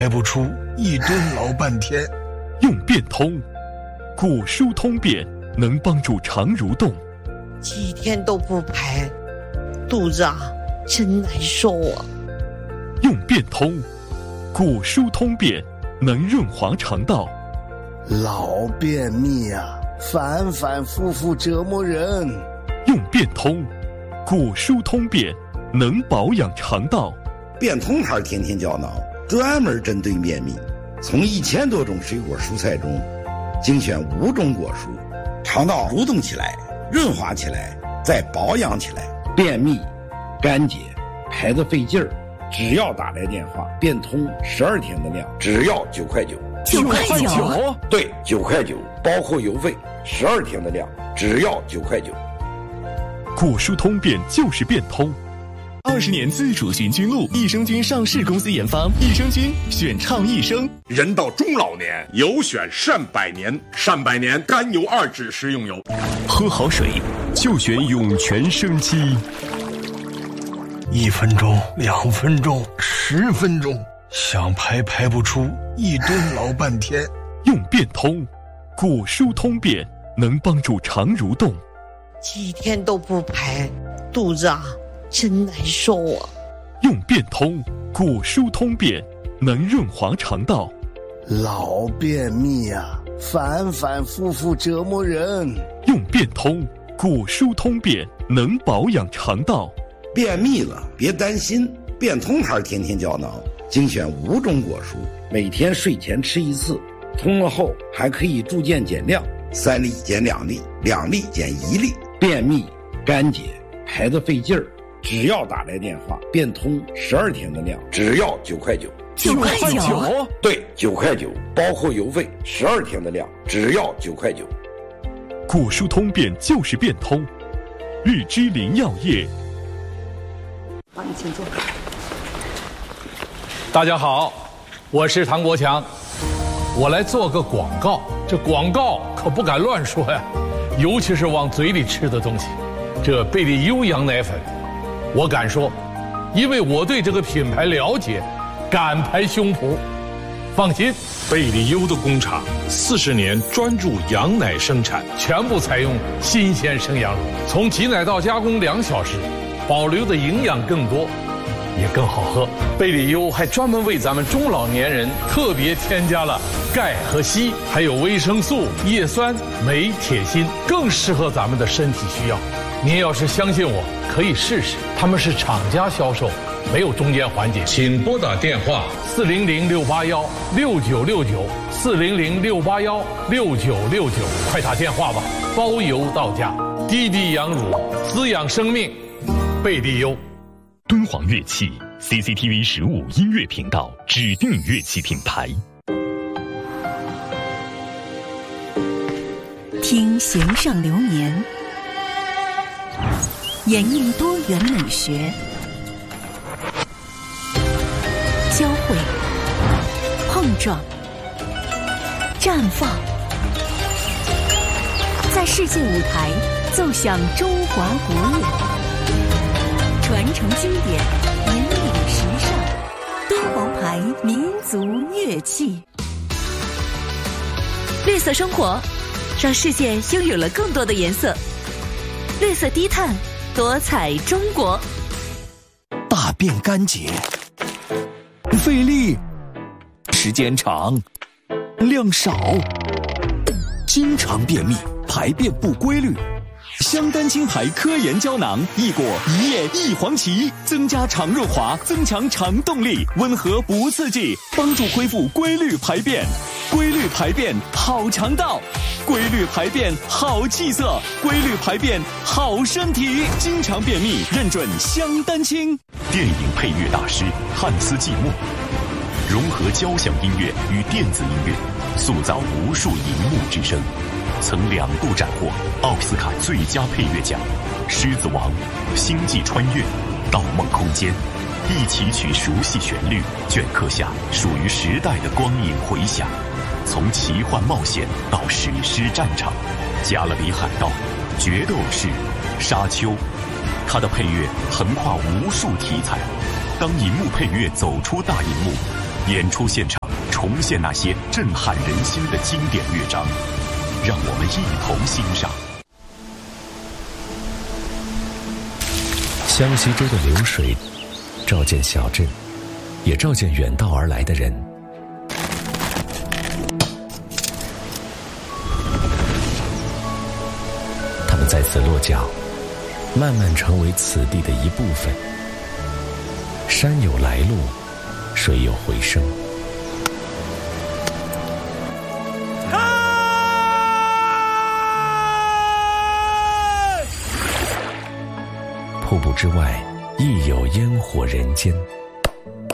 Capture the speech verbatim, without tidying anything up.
排不出一顿老半天。 用变通，果蔬通便能帮助肠蠕动。 几天都不排，肚子啊真难受啊。 用变通，果蔬通便能润滑肠道。 老便秘啊，反反复复折磨人。 用变通，果蔬通便能保养肠道。 变通牌天天胶囊专门针对便秘，从一千多种水果蔬菜中精选五种果蔬，肠道蠕动起来，润滑起来，再保养起来。便秘、干结、排得费劲儿，只要打来电话，变通十二天的量，只要九块九。 九块九？ 对，九块九，包括邮费，十二天的量，只要九块九。 果蔬通便就是变通。 二十年自主循菌露，益生菌上市公司研发，益生菌选倡益生。 人到中老年，有选善百年，善百年甘油二酯食用油。 喝好水就选涌泉生机。 一分钟、两分钟、十分钟，想排排不出一顿老半天。 用变通，果蔬通便能帮助肠蠕动。 几天都不排，肚子啊真难受啊。 用变通，果蔬通便能润滑肠道。 老便秘啊，反反复复折磨人。 用变通，果蔬通便能保养肠道。 便秘了别担心，变通牌天天胶囊精选五种果蔬，每天睡前吃一次，通了后还可以逐渐减量，三粒减两粒，两粒减一粒。便秘、干结、排得费劲儿，只要打来电话，变通十二天的量，只要九块九。 九块九？ 对，九块九，包括邮费，十二天的量，只要九块九。 果蔬通便就是变通。日之林药业。 帮你请坐。 大家好，我是唐国强，我来做个广告。这广告可不敢乱说呀，尤其是往嘴里吃的东西。这贝利优羊奶粉，我敢说，因为我对这个品牌了解，敢拍胸脯。放心， 贝利优的工厂四十年专注羊奶生产， 全部采用新鲜生羊乳，从挤奶到加工两小时，保留的营养更多，也更好喝。贝利优还专门为咱们中老年人特别添加了钙和硒，还有维生素、叶酸、镁、铁、锌，更适合咱们的身体需要。您要是相信我，可以试试。他们是厂家销售，没有中间环节。 请拨打电话四零零六八幺六九六九四零零六八幺六九六九，快打电话吧，包邮到家。滴滴羊乳，滋养生命。贝利优。 敦煌乐器 C C T V 十五音乐频道指定乐器品牌。 听弦上流年，演绎多元美学，交汇、碰撞、绽放，在世界舞台奏响中华国乐，传承经典，引领时尚。敦煌牌民族乐器，绿色生活，让世界拥有了更多的颜色。绿色低碳，多彩中国。 大便干结，费力，时间长，量少，经常便秘，排便不规律。香丹青牌科研胶囊，益果一叶一黄芪，增加肠润滑，增强肠动力，温和不刺激，帮助恢复规律排便。规律排便好肠道，规律排便好气色，规律排便好身体。经常便秘认准香丹青。 电影配乐大师汉斯季默，融合交响音乐与电子音乐，塑造无数银幕之声，曾两度斩获奥斯卡最佳配乐奖。《狮子王》《星际穿越》《盗梦空间》，一起曲熟悉旋律，镌刻下属于时代的光影回响。从奇幻冒险到史诗战场，加勒比海盗、决斗士、沙丘，他的配乐横跨无数题材。当银幕配乐走出大银幕， 演出现场重现那些震撼人心的经典乐章，让我们一同欣赏。 湘西州的流水照见小镇，也照见远道而来的人。他们在此落脚，慢慢成为此地的一部分。山有来路，水有回声。瀑布之外，亦有烟火人间。